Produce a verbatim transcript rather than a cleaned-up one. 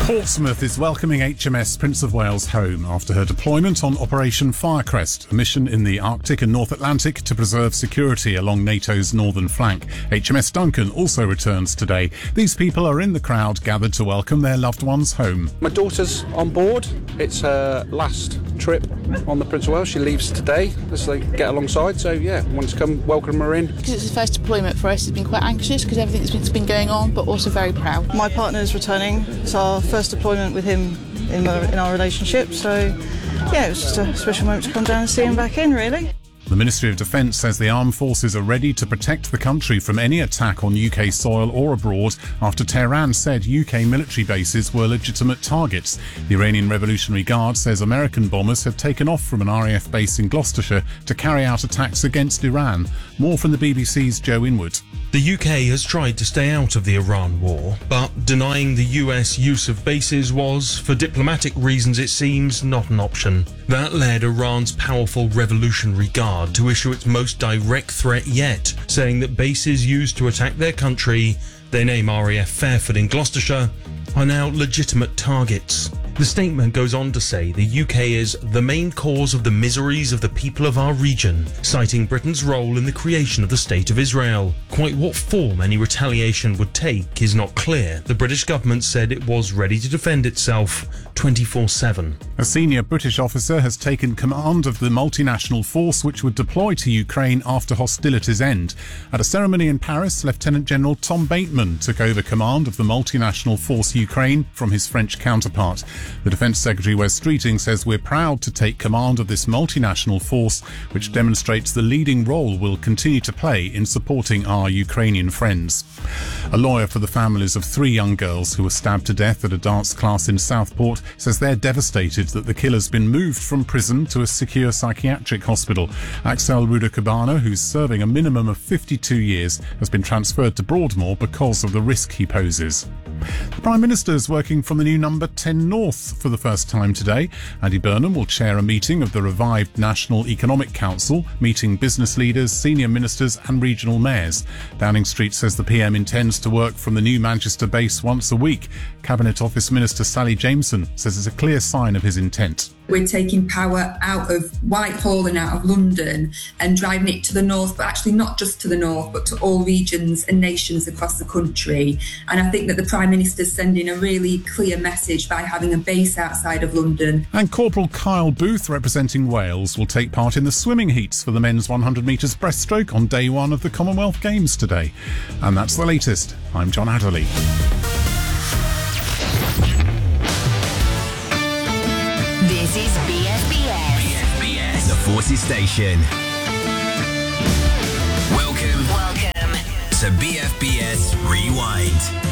Portsmouth is welcoming H M S Prince of Wales home after her deployment on Operation Firecrest, a mission in the Arctic and North Atlantic to preserve security along NATO's northern flank. H M S Duncan also returns today. These people are in the crowd gathered to welcome their loved ones home. My daughter's on board. It's her last trip on the Prince of Wales. She leaves today as they get alongside. So, yeah, wanted to come welcome her in. Because it's the first deployment for us, it's been quite anxious because everything's been going on, but also very proud. My partner is returning. It's our first deployment with him in our, in our relationship. So, yeah, it was just a special moment to come down and see him back in, really. The Ministry of Defence says the armed forces are ready to protect the country from any attack on U K soil or abroad after Tehran said U K military bases were legitimate targets. The Iranian Revolutionary Guard says American bombers have taken off from an R A F base in Gloucestershire to carry out attacks against Iran. More from the B B C's Joe Inwood. The U K has tried to stay out of the Iran war, but denying the U S use of bases was, for diplomatic reasons it seems, not an option. That led Iran's powerful Revolutionary Guard to issue its most direct threat yet, saying that bases used to attack their country, they name R A F Fairford in Gloucestershire, are now legitimate targets. The statement goes on to say the U K is the main cause of the miseries of the people of our region, citing Britain's role in the creation of the State of Israel. Quite what form any retaliation would take is not clear. The British government said it was ready to defend itself twenty-four seven. A senior British officer has taken command of the multinational force which would deploy to Ukraine after hostilities end. At a ceremony in Paris, Lieutenant General Tom Bateman took over command of the multinational force Ukraine from his French counterpart. The Defence Secretary Wes Streeting says we're proud to take command of this multinational force, which demonstrates the leading role we'll continue to play in supporting our Ukrainian friends. A lawyer for the families of three young girls who were stabbed to death at a dance class in Southport says they're devastated that the killer's been moved from prison to a secure psychiatric hospital. Axel Rudakubana, who's serving a minimum of fifty-two years, has been transferred to Broadmoor because of the risk he poses. The Prime Minister is working from the new number ten North for the first time today. Andy Burnham will chair a meeting of the revived National Economic Council, meeting business leaders, senior ministers and regional mayors. Downing Street says the P M intends to work from the new Manchester base once a week. Cabinet Office Minister Sally Jameson says it's a clear sign of his intent. We're taking power out of Whitehall and out of London and driving it to the north, but actually not just to the north, but to all regions and nations across the country. And I think that the Prime Minister's sending a really clear message by having a base outside of London. And Corporal Kyle Booth, representing Wales, will take part in the swimming heats for the men's one hundred metres breaststroke on day one of the Commonwealth Games today. And that's the latest. I'm John Adderley. This is B F B S. B F B S, the Forces Station. Welcome, Welcome to B F B S Rewind.